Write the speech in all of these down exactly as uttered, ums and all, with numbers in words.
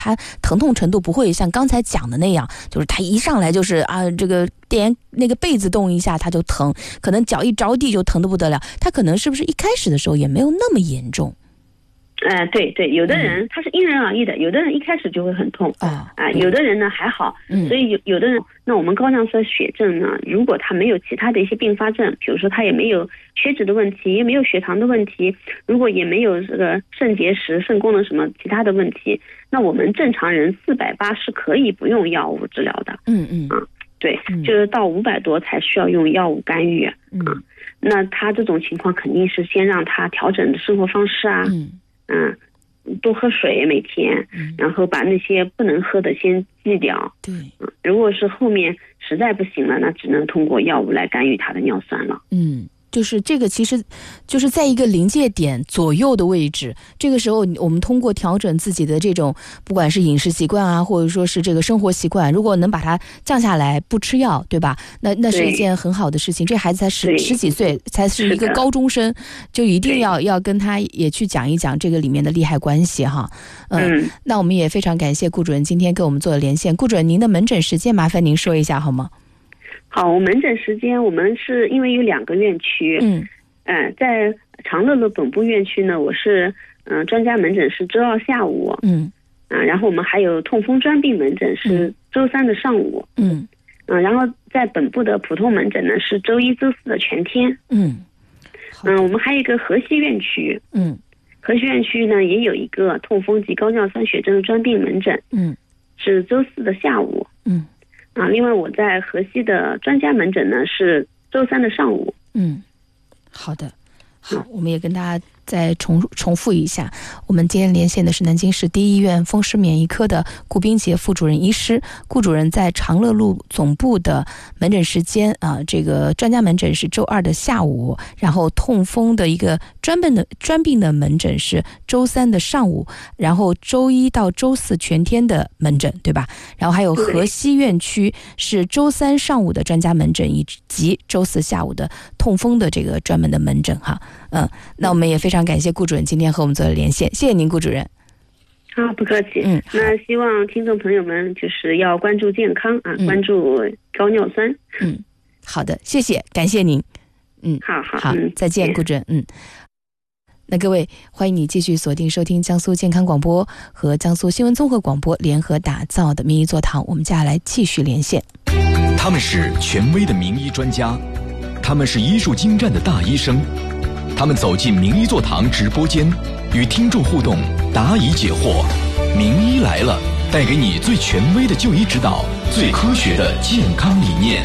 它疼痛程度不会像刚才讲的那样，就是它一上来就是啊，这个电那个被子动一下它就疼，可能脚一着地就疼得不得了。它可能是不是一开始的时候也没有那么严重？ 呃，对对，有的人他是因人而异的，有的人一开始就会很痛啊、呃，有的人呢还好， 嗯， 所以有有的人，那我们高尿酸血症呢，如果他没有其他的一些并发症，比如说他也没有血脂的问题，也没有血糖的问题，如果也没有这个肾结石、肾功能什么其他的问题，那我们正常人四百八是可以不用药物治疗的， 嗯嗯啊，对，就是到五百多才需要用药物干预， 嗯、 啊，那他这种情况肯定是先让他调整生活方式啊。 嗯嗯，多喝水每天，然后把那些不能喝的先忌掉。 对， 嗯，如果是后面实在不行了，那只能通过药物来干预他的尿酸了。 嗯。就是这个其实就是在一个临界点左右的位置，这个时候我们通过调整自己的这种不管是饮食习惯啊，或者说是这个生活习惯，如果能把它降下来，不吃药，对吧？那那是一件很好的事情。这孩子才十十几岁，才是一个高中生，就一定要要跟他也去讲一讲这个里面的利害关系哈。嗯，那我们也非常感谢顾主任今天跟我们做的连线。顾主任，您的门诊时间麻烦您说一下好吗？ 好，我门诊时间我们是因为有两个院区， 嗯， 呃，在长乐路本部院区呢，我是嗯、呃、专家门诊是周二下午， 嗯， 啊、呃，然后我们还有痛风专病门诊是周三的上午， 嗯， 嗯、呃，然后在本部的普通门诊呢是周一、周四的全天， 嗯， 嗯、呃，我们还有一个河西院区， 嗯， 河西院区呢也有一个痛风及高尿酸血症的专病门诊， 嗯， 是周四的下午， 嗯。 啊，另外我在河西的专家门诊呢是周三的上午。 嗯，好的，好，我们也跟大家再重重复一下，我们今天连线的是南京市第一医院风湿免疫科的顾冰洁副主任医师。顾主任在长乐路总部的门诊时间啊，这个专家门诊是周二的下午，然后痛风的一个专门的专病的门诊是周三的上午，然后周一到周四全天的门诊，对吧？然后还有河西院区是周三上午的专家门诊以及周四下午的痛风的这个专门的门诊哈。嗯，那我们也非常感谢顾主任今天和我们做的连线，谢谢您顾主任。 啊，不客气。 嗯， 那希望听众朋友们就是要关注健康啊，嗯、关注高尿酸。 嗯，好的，谢谢，感谢您。嗯， 好好好， 嗯、 再见，顾主任。嗯，那各位，欢迎你继续锁定收听江苏健康广播和江苏新闻综合广播联合打造的名医座谈，我们接下来继续连线。 他们是权威的名医专家，他们是医术精湛的大医生。他们走进名医座堂直播间，与听众互动，答疑解惑。名医来了，带给你最权威的就医指导，最科学的健康理念。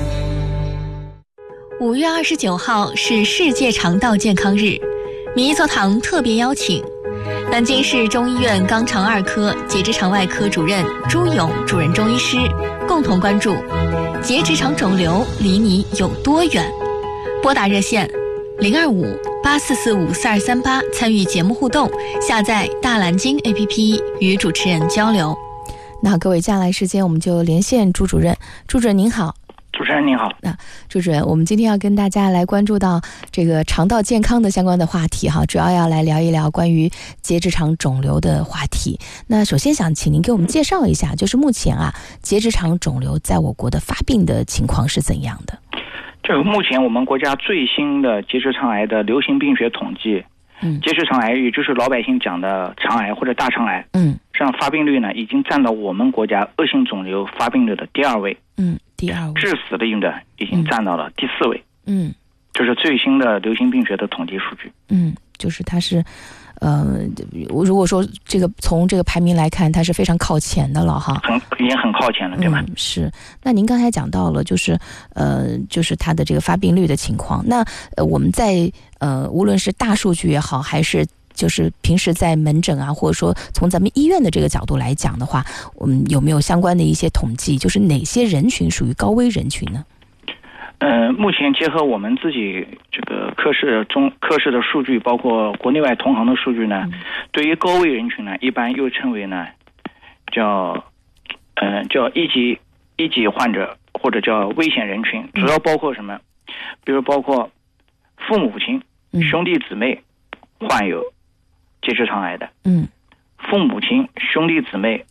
五月二十九号是世界肠道健康日，名医座堂特别邀请南京市中医院肛肠二科结直肠外科主任朱勇主任中医师，共同关注结直肠肿瘤离你有多远。拨打热线零二五八四四五四二三八参与节目互动，下载大蓝鲸 A P P 与主持人交流。 那各位，接下来时间我们就连线朱主任。朱主任您好。 主持人您好。 那朱主任，我们今天要跟大家来关注到这个肠道健康的相关的话题哈，主要要来聊一聊关于结直肠肿瘤的话题。那首先想请您给我们介绍一下，就是目前啊结直肠肿瘤在我国的发病的情况是怎样的？ 这个目前我们国家最新的结直肠癌的流行病学统计，嗯，结直肠癌也就是老百姓讲的肠癌或者大肠癌，嗯，这样发病率呢已经占到我们国家恶性肿瘤发病率的第二位，嗯，第二位，致死率的已经占到了第四位，嗯，这是最新的流行病学的统计数据， 嗯，就是它是。呃，如果说这个从这个排名来看，它是非常靠前的了哈， 很已经很靠前了，对吧？ 嗯，是。那您刚才讲到了，就是呃，就是它的这个发病率的情况。那呃，我们在呃，无论是大数据也好，还是就是平时在门诊啊，或者说从咱们医院的这个角度来讲的话，我们有没有相关的一些统计？就是哪些人群属于高危人群呢？ 呃，目前结合我们自己这个科室中科室的数据，包括国内外同行的数据呢，嗯、对于高危人群呢，一般又称为呢叫呃叫一级一级患者或者叫危险人群，主要包括什么？比如包括父母亲、兄弟姊妹患有结直肠癌的，嗯，父母亲、兄弟姊妹